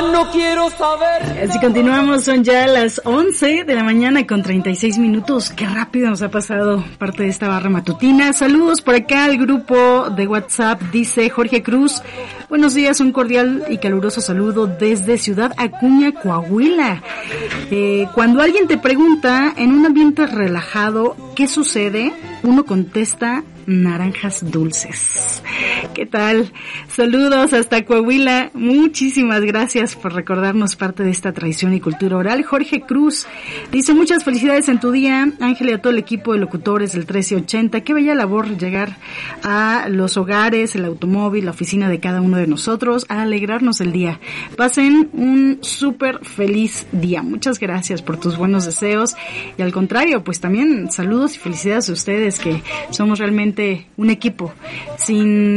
no quiero saber. Así continuamos, son ya las 11 de la mañana con 36 minutos. Qué rápido nos ha pasado parte de esta barra matutina. Saludos por acá al grupo de WhatsApp, dice Jorge Cruz. Buenos días, un cordial y caluroso saludo desde Ciudad Acuña, Coahuila. Cuando alguien te pregunta en un ambiente relajado, ¿qué sucede? Uno contesta, naranjas dulces. ¿Qué tal? Saludos hasta Coahuila. Muchísimas gracias por recordarnos parte de esta tradición y cultura oral. Jorge Cruz dice, muchas felicidades en tu día, Ángel, y a todo el equipo de locutores del 1380. Qué bella labor llegar a los hogares, el automóvil, la oficina de cada uno de nosotros, a alegrarnos el día. Pasen un súper feliz día. Muchas gracias por tus buenos deseos. Y al contrario, pues también saludos y felicidades a ustedes, que somos realmente un equipo. Sin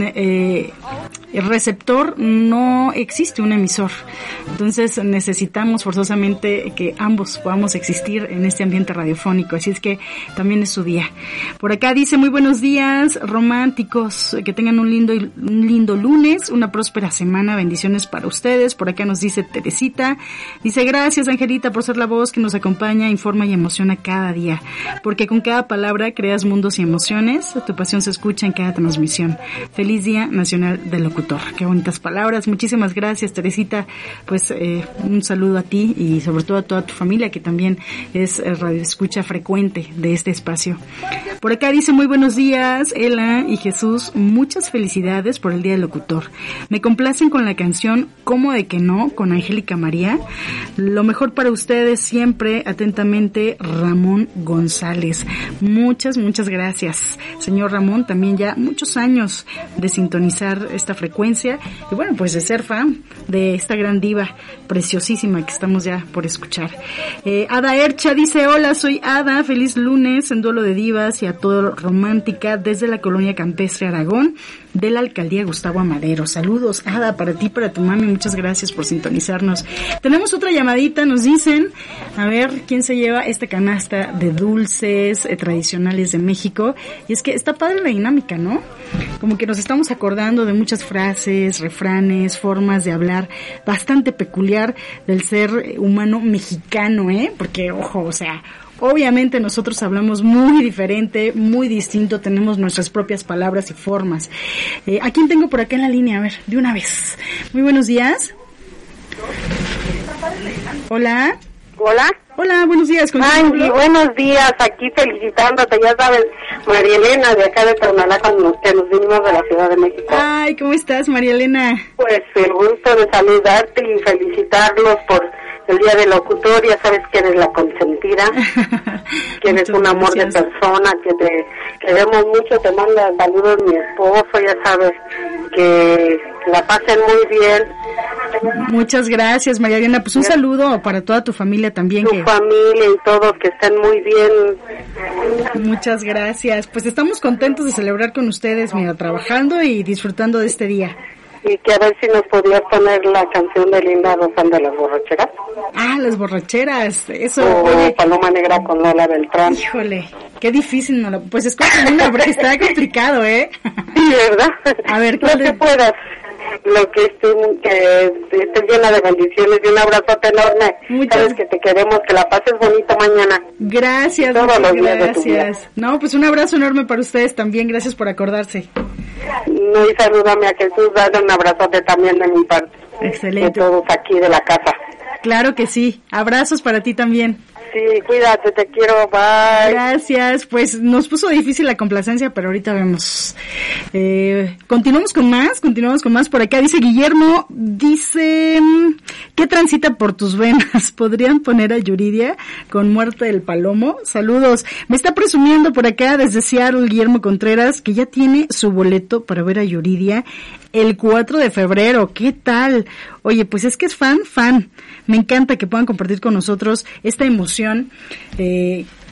el receptor no existe un emisor. Entonces necesitamos forzosamente que ambos podamos existir en este ambiente radiofónico. Así es que también es su día. Por acá dice, muy buenos días, románticos, que tengan un lindo lunes, una próspera semana, bendiciones para ustedes. Por acá nos dice Teresita, dice, gracias Angelita por ser la voz que nos acompaña, informa y emociona cada día, porque con cada palabra creas mundos y emociones. Tu pasión se escucha en cada transmisión. Feliz Día Nacional del Locutor. Qué bonitas palabras. Muchísimas gracias, Teresita. Pues un saludo a ti y sobre todo a toda tu familia, que también es radioescucha frecuente de este espacio. Por acá dice, muy buenos días, Ela y Jesús. Muchas felicidades por el Día del Locutor. Me complacen con la canción ¿Cómo de que no? Con Angélica María. Lo mejor para ustedes siempre. Atentamente, Ramón González. Muchas gracias, señor Ramón. También ya muchos años de sintonizar esta frecuencia y bueno, pues de ser fan de esta gran diva preciosísima que estamos ya por escuchar. Ada Ercha dice, hola, soy Ada, feliz lunes en Duelo de Divas y a todo romántica desde la colonia campestre Aragón de la alcaldía Gustavo Amadero. Saludos, Ada, para ti, para tu mami, muchas gracias por sintonizarnos. Tenemos otra llamadita, nos dicen, a ver quién se lleva esta canasta de dulces tradicionales de México. Y es que está padre la dinámica, ¿no? Como que nos estamos acordando de muchas frases, refranes, formas de hablar bastante peculiar del ser humano mexicano, Porque, ojo, o sea, obviamente nosotros hablamos muy diferente, muy distinto, tenemos nuestras propias palabras y formas. ¿A quién tengo por acá en la línea? A ver, de una vez. Muy buenos días. Hola. Hola. Hola, buenos días. Angie, buenos días, aquí felicitándote, ya sabes, María Elena de acá de Tonalá, que nos vinimos de la Ciudad de México. Ay, ¿cómo estás, María Elena? Pues el gusto de saludarte y felicitarlos por el Día del Locutor. Ya sabes que eres la consentida, que eres un amor de persona, que te queremos mucho, te manda saludos mi esposo, ya sabes, que la pasen muy bien. Muchas gracias, María Elena. Pues un saludo para toda tu familia también. Tu familia y todos, que estén muy bien. Muchas gracias. Pues estamos contentos de celebrar con ustedes, mira, trabajando y disfrutando de este día. Y que a ver si nos podías poner la canción de Linda Rosal de las borracheras. Ah, las borracheras, eso. O Paloma Negra con Lola Beltrán. Híjole, qué difícil, no. Pues escoge una, porque está complicado, Sí, ¿verdad? A ver, lo que puedas. Lo que estés llena de bendiciones y un abrazote enorme. Sabes que te queremos, que la pases bonita mañana. Gracias, todos los días de tu vida. No, pues un abrazo enorme para ustedes también, gracias por acordarse. No, y salúdame a Jesús, dale un abrazote también de mi parte. Excelente. De todos aquí de la casa. Claro que sí, abrazos para ti también. Sí, cuídate, te quiero, bye. Gracias, pues nos puso difícil la complacencia, pero ahorita vemos. Continuamos con más. Por acá dice Guillermo, dice, ¿qué transita por tus venas? ¿Podrían poner a Yuridia con Muerte del Palomo? Saludos. Me está presumiendo por acá desde Seattle Guillermo Contreras que ya tiene su boleto para ver a Yuridia el 4 de febrero. ¿Qué tal? Oye, pues es que es fan. Me encanta que puedan compartir con nosotros esta emoción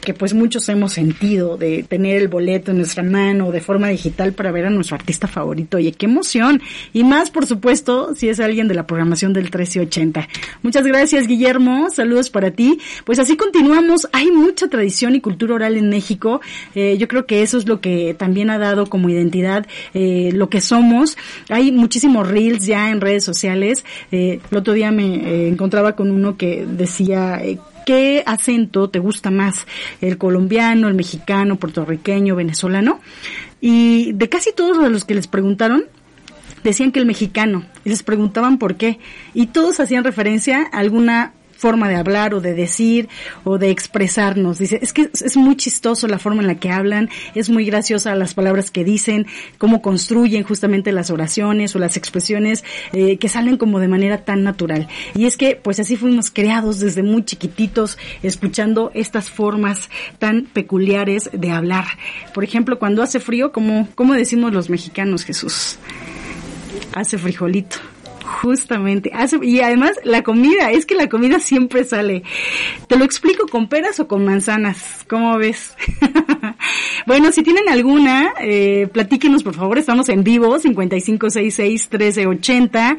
que pues muchos hemos sentido, de tener el boleto en nuestra mano de forma digital para ver a nuestro artista favorito. Oye, qué emoción. Y más, por supuesto, si es alguien de la programación del 1380. Muchas gracias, Guillermo. Saludos para ti. Pues así continuamos. Hay mucha tradición y cultura oral en México. Yo creo que eso es lo que también ha dado como identidad lo que somos. Hay muchísimos reels ya en redes sociales. El otro día me encontraba con uno que decía... ¿Qué acento te gusta más? ¿El colombiano, el mexicano, puertorriqueño, venezolano? Y de casi todos a los que les preguntaron, decían que el mexicano. Y les preguntaban por qué. Y todos hacían referencia a alguna forma de hablar o de decir o de expresarnos. Dice, es que es muy chistoso la forma en la que hablan, es muy graciosa las palabras que dicen, cómo construyen justamente las oraciones o las expresiones que salen como de manera tan natural. Y es que pues así fuimos creados desde muy chiquititos, escuchando estas formas tan peculiares de hablar. Por ejemplo, cuando hace frío, ¿cómo decimos los mexicanos, Jesús? Hace frijolito. Justamente, y además la comida, es que la comida siempre sale. Te lo explico, ¿con peras o con manzanas? ¿Cómo ves? Bueno, si tienen alguna, platíquenos por favor, estamos en vivo, 5566-1380,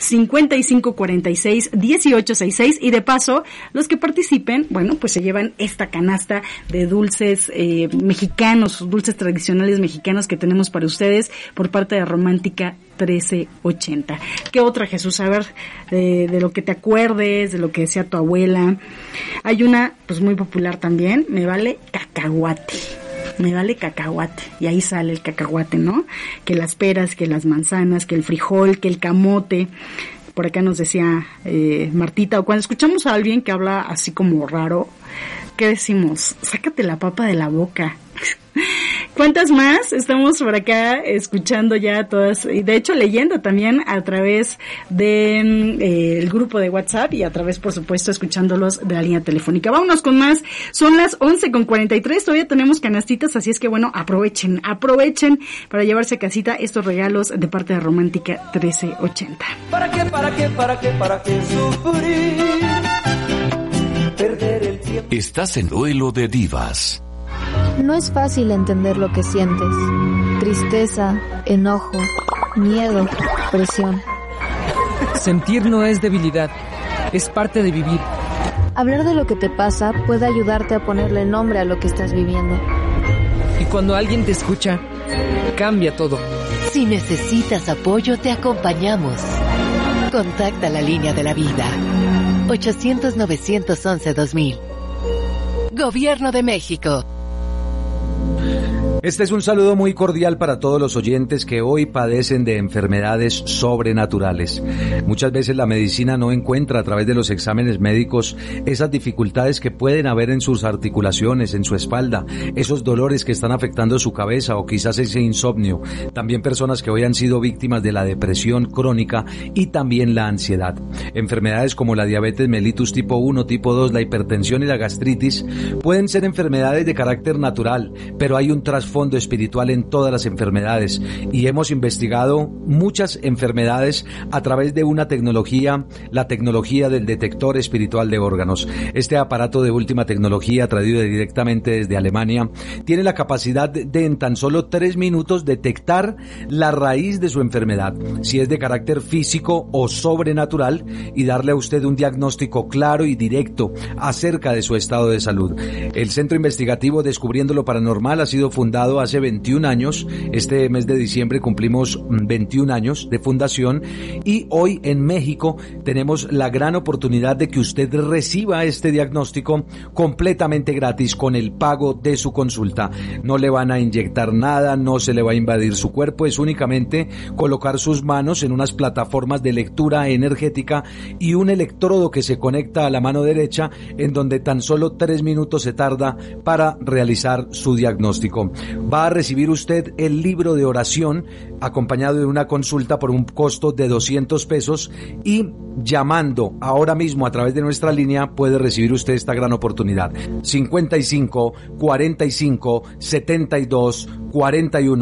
5546-1866, y de paso, los que participen, bueno, pues se llevan esta canasta de dulces mexicanos, dulces tradicionales mexicanos que tenemos para ustedes por parte de Romántica 1380. ¿Qué otra, Jesús? A ver, de lo que te acuerdes, de lo que decía tu abuela. Hay una, pues muy popular también, me vale cacahuate. Me vale cacahuate. Y ahí sale el cacahuate, ¿no? Que las peras, que las manzanas, que el frijol, que el camote. Por acá nos decía Martita, o cuando escuchamos a alguien que habla así como raro, ¿qué decimos? Sácate la papa de la boca. ¿Cuántas más? Estamos por acá escuchando ya todas, y de hecho leyendo también a través de el grupo de WhatsApp, y a través, por supuesto, escuchándolos de la línea telefónica. Vámonos con más. Son las 11:43, todavía tenemos canastitas, así es que bueno, aprovechen para llevarse a casita estos regalos de parte de Romántica 1380. ¿Para qué sufrir? Perder el tiempo. Estás en Duelo de Divas. No es fácil entender lo que sientes. Tristeza, enojo, miedo, presión. Sentir no es debilidad, es parte de vivir. Hablar de lo que te pasa puede ayudarte a ponerle nombre a lo que estás viviendo. Y cuando alguien te escucha, cambia todo. Si necesitas apoyo, te acompañamos. Contacta la línea de la vida. 800-911-2000. Gobierno de México. Este es un saludo muy cordial para todos los oyentes que hoy padecen de enfermedades sobrenaturales. Muchas veces la medicina no encuentra a través de los exámenes médicos esas dificultades que pueden haber en sus articulaciones, en su espalda, esos dolores que están afectando su cabeza o quizás ese insomnio. También personas que hoy han sido víctimas de la depresión crónica y también la ansiedad. Enfermedades como la diabetes mellitus tipo 1, tipo 2, la hipertensión y la gastritis pueden ser enfermedades de carácter natural, pero hay un trasfondo espiritual en todas las enfermedades, y hemos investigado muchas enfermedades a través de una tecnología, la tecnología del detector espiritual de órganos. Este aparato de última tecnología, traído directamente desde Alemania, tiene la capacidad de en tan solo 3 minutos detectar la raíz de su enfermedad, si es de carácter físico o sobrenatural, y darle a usted un diagnóstico claro y directo acerca de su estado de salud. El Centro Investigativo Descubriendo lo Paranormal ha sido fundado hace 21 años. Este mes de diciembre cumplimos 21 años de fundación, y hoy en México tenemos la gran oportunidad de que usted reciba este diagnóstico completamente gratis con el pago de su consulta. No le van a inyectar nada, no se le va a invadir su cuerpo, es únicamente colocar sus manos en unas plataformas de lectura energética y un electrodo que se conecta a la mano derecha, en donde tan solo 3 minutos se tarda para realizar su diagnóstico. Va a recibir usted el libro de oración acompañado de una consulta por un costo de 200 pesos, y llamando ahora mismo a través de nuestra línea puede recibir usted esta gran oportunidad. 55 45 72 41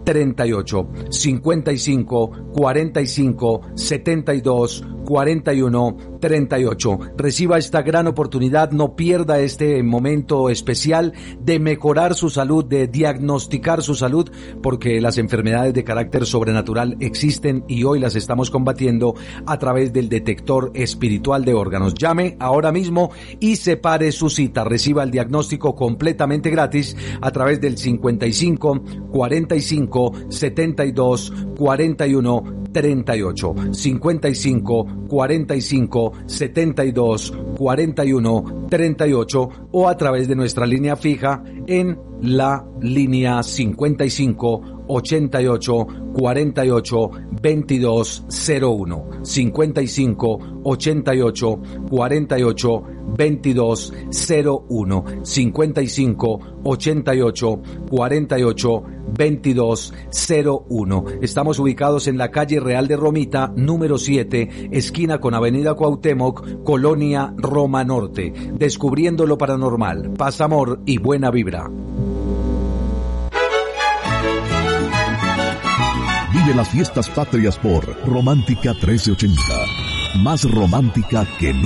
38 55 45 72 41 38. Reciba esta gran oportunidad, no pierda este momento especial de mejorar su salud, de diagnosticar su salud, porque las enfermedades de carácter sobrenatural existen y hoy las estamos combatiendo a través del detector espiritual de órganos. Llame ahora mismo y separe su cita. Reciba el diagnóstico completamente gratis a través del 55 45 72 41 38. 55 45 72 41 38 o a través de nuestra línea fija en la línea 55 88 48 22 01. 55 88 48 22 01. 55 88 48 22 01. Estamos ubicados en la calle Real de Romita, número 7, esquina con Avenida Cuauhtémoc, Colonia Roma Norte. Descubriendo lo paranormal, paz, amor y buena vibra. Vive las fiestas patrias por Romántica 1380. Más romántica que nunca.